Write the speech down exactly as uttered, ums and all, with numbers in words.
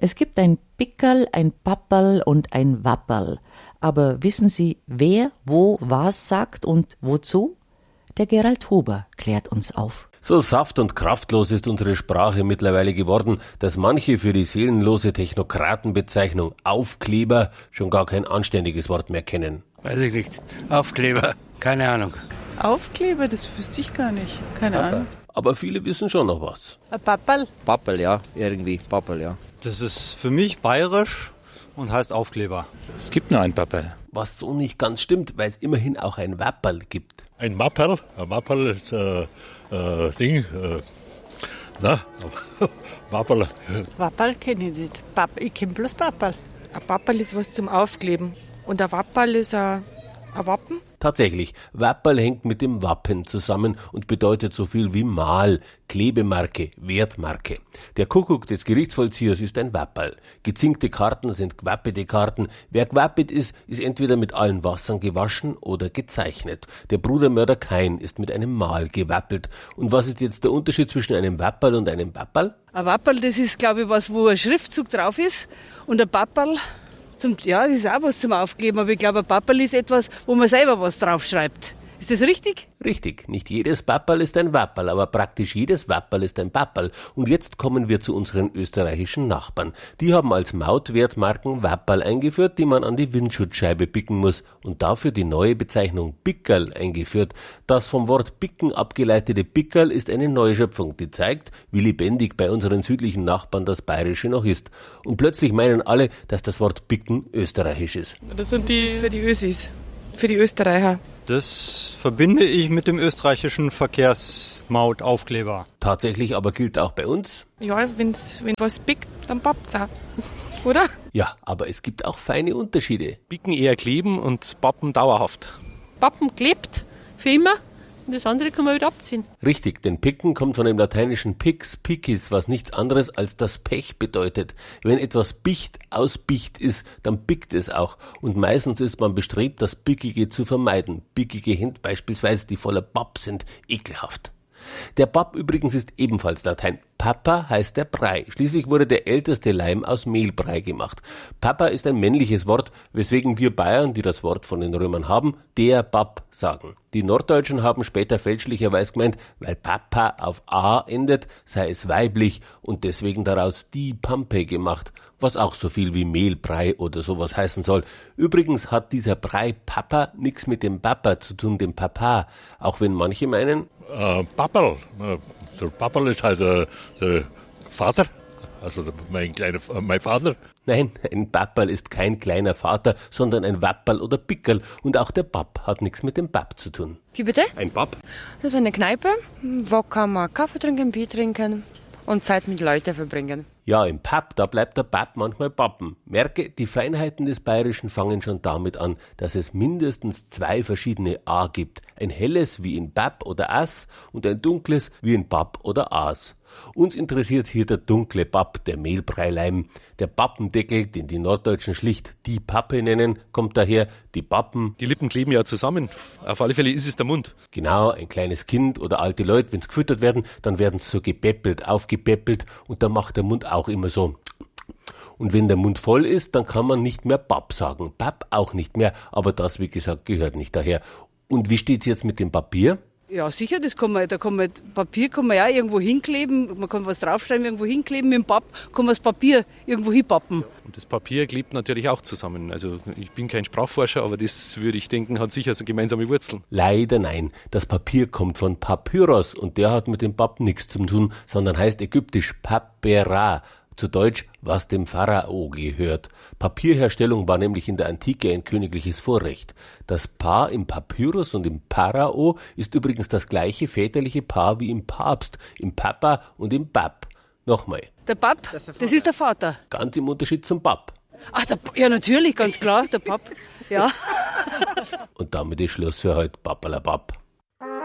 Es gibt ein Pickerl, ein Papperl und ein Wapperl. Aber wissen Sie, wer wo was sagt und wozu? Der Gerald Huber klärt uns auf. So saft- und kraftlos ist unsere Sprache mittlerweile geworden, dass manche für die seelenlose Technokratenbezeichnung Aufkleber schon gar kein anständiges Wort mehr kennen. Weiß ich nicht. Aufkleber, keine Ahnung. Aufkleber, das wüsste ich gar nicht. Keine Papa. Ahnung. Aber viele wissen schon noch was. Ein Papperl? Papperl, ja, irgendwie, Papperl, ja. Das ist für mich bayerisch und heißt Aufkleber. Es gibt nur ein Papperl. Was so nicht ganz stimmt, weil es immerhin auch ein Wapperl gibt. Ein Wapperl? Ein Wapperl ist äh, äh, Ding, äh, na, Wapperl. Wapperl kenne ich nicht. Papp, ich kenne bloß Papperl. Ein Papperl ist was zum Aufkleben und ein Wapperl ist ein, ein Wappen. Tatsächlich, Wapperl hängt mit dem Wappen zusammen und bedeutet so viel wie Mal, Klebemarke, Wertmarke. Der Kuckuck des Gerichtsvollziehers ist ein Wapperl. Gezinkte Karten sind gewappete Karten. Wer gewappet ist, ist entweder mit allen Wassern gewaschen oder gezeichnet. Der Brudermörder Kain ist mit einem Mal gewappelt. Und was ist jetzt der Unterschied zwischen einem Wapperl und einem Papperl? Ein Wapperl, das ist, glaube ich, was, wo ein Schriftzug drauf ist. Und ein Papperl, zum, ja, das ist auch was zum Aufkleben. Aber ich glaube, ein Papperl ist etwas, wo man selber was draufschreibt. Ist das richtig? Richtig, nicht jedes Papperl ist ein Wapperl, aber praktisch jedes Wapperl ist ein Papperl. Und jetzt kommen wir zu unseren österreichischen Nachbarn. Die haben als Mautwertmarken Wapperl eingeführt, die man an die Windschutzscheibe picken muss und dafür die neue Bezeichnung Pickerl eingeführt. Das vom Wort picken abgeleitete Pickerl ist eine Neuschöpfung, die zeigt, wie lebendig bei unseren südlichen Nachbarn das Bayerische noch ist. Und plötzlich meinen alle, dass das Wort picken österreichisch ist. Das sind die das ist für die Ösis, für die Österreicher. Das verbinde ich mit dem österreichischen Verkehrsmautaufkleber. Tatsächlich aber gilt auch bei uns. Ja, wenn's, wenn was pickt, dann pappt's auch. Oder? Ja, aber es gibt auch feine Unterschiede. Picken eher kleben und Pappen dauerhaft. Pappen klebt für immer und das andere kann man wieder abziehen. Richtig, denn Picken kommt von dem lateinischen pix, picis, was nichts anderes als das Pech bedeutet. Wenn etwas bicht, ausbicht ist, dann pickt es auch. Und meistens ist man bestrebt, das Pickige zu vermeiden. Pickige Hände beispielsweise, die voller Papp sind, ekelhaft. Der Papp übrigens ist ebenfalls Latein. Papa heißt der Brei. Schließlich wurde der älteste Leim aus Mehlbrei gemacht. Papa ist ein männliches Wort, weswegen wir Bayern, die das Wort von den Römern haben, der Papp sagen. Die Norddeutschen haben später fälschlicherweise gemeint, weil Papa auf A endet, sei es weiblich und deswegen daraus die Pampe gemacht, was auch so viel wie Mehlbrei oder sowas heißen soll. Übrigens hat dieser Brei Papa nichts mit dem Papa zu tun, dem Papa, auch wenn manche meinen, Äh, Papperl. Äh, der Papperl ist halt äh, der Vater, also der, mein kleiner, äh, mein Vater. Nein, ein Papperl ist kein kleiner Vater, sondern ein Wapperl oder Pickerl. Und auch der Papp hat nichts mit dem Papp zu tun. Wie bitte? Ein Papp? Das ist eine Kneipe, wo kann man Kaffee trinken, Bier trinken und Zeit mit Leuten verbringen. Ja, im Pub, da bleibt der Papp manchmal Pappen. Merke, die Feinheiten des Bayerischen fangen schon damit an, dass es mindestens zwei verschiedene A gibt. Ein helles wie in Papp oder Ass und ein dunkles wie in Papp oder Aas. Uns interessiert hier der dunkle Papp, der Mehlbreileim. Der Pappendeckel, den die Norddeutschen schlicht die Pappe nennen, kommt daher, die Pappen. Die Lippen kleben ja zusammen. Auf alle Fälle ist es der Mund. Genau, ein kleines Kind oder alte Leute, wenn sie gefüttert werden, dann werden sie so gepäppelt, aufgepäppelt und dann macht der Mund auch immer so. Und wenn der Mund voll ist, dann kann man nicht mehr Papp sagen. Papp auch nicht mehr, aber das, wie gesagt, gehört nicht daher. Und wie steht's jetzt mit dem Papier? Ja, sicher, das kann man, da kann man, Papier kann man ja irgendwo hinkleben, man kann was draufschreiben, irgendwo hinkleben, mit dem Papp kann man das Papier irgendwo hinpappen. Und das Papier klebt natürlich auch zusammen. Also ich bin kein Sprachforscher, aber das würde ich denken, hat sicher so gemeinsame Wurzeln. Leider nein, das Papier kommt von Papyros und der hat mit dem Papp nichts zu tun, sondern heißt ägyptisch Papera. Zu Deutsch, was dem Pharao gehört. Papierherstellung war nämlich in der Antike ein königliches Vorrecht. Das Paar im Papyrus und im Pharao ist übrigens das gleiche väterliche Paar wie im Papst, im Papa und im Papp. Nochmal. Der Papp, das ist der, das ist der Vater. Ganz im Unterschied zum Papp. Ach, der, ja natürlich, ganz klar, der Papp. Ja. Und damit ist Schluss für heute. Pappalapapp.